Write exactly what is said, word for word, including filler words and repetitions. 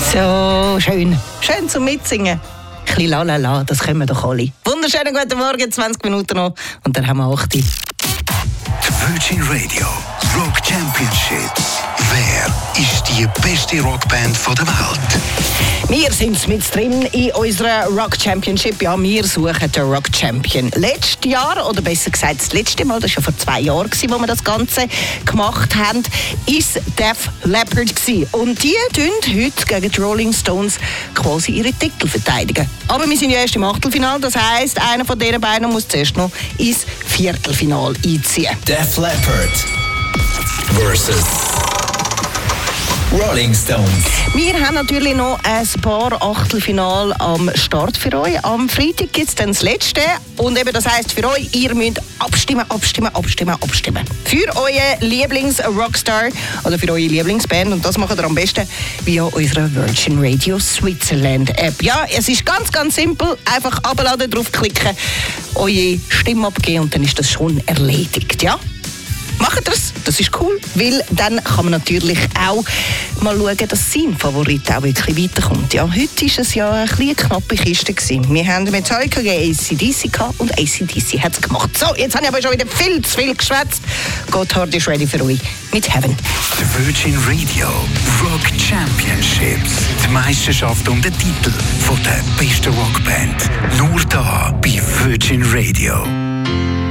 So schön. Schön zum Mitsingen. Ein bisschen lalala, das können wir doch alle. Wunderschönen guten Morgen, zwanzig Minuten noch. Und dann haben wir acht. Die Virgin Radio Rock Championship. Wer ist die beste Rockband der Welt? Wir sind mit drin in unserer Rock Championship. Ja, wir suchen den Rock Champion. Letztes Jahr, oder besser gesagt das letzte Mal, das war ja vor zwei Jahren, wo wir das Ganze gemacht haben, war Def Leppard. Und die tun heute gegen die Rolling Stones quasi ihre Titel verteidigen. Aber wir sind ja erst im Achtelfinale, das heisst, einer von diesen beiden muss zuerst noch ins Viertelfinale einziehen. Def Leppard versus Rolling Stones. Wir haben natürlich noch ein paar Achtelfinale am Start für euch. Am Freitag gibt es dann das letzte. Und eben das heisst für euch, ihr müsst abstimmen, abstimmen, abstimmen, abstimmen. Für euren Lieblings-Rockstar oder für eure Lieblingsband. Und das macht ihr am besten via unserer Virgin Radio Switzerland App. Ja, es ist ganz, ganz simpel. Einfach abladen, draufklicken, eure Stimme abgeben und dann ist das schon erledigt. Ja? Macht das, das ist cool, weil dann kann man natürlich auch mal schauen, dass sein Favorit auch wirklich weiterkommt. Ja, heute war es ja eine kleine knappe Kiste gewesen. Wir haben mit Zeug gegen A C D C gehabt und A C D C hat es gemacht. So, jetzt habe ich aber schon wieder viel zu viel geschwätzt. Gotthard ist ready für euch mit Heaven. Die Virgin Radio Rock Championships. Die Meisterschaft um den Titel von der besten Rockband. Nur da bei Virgin Radio.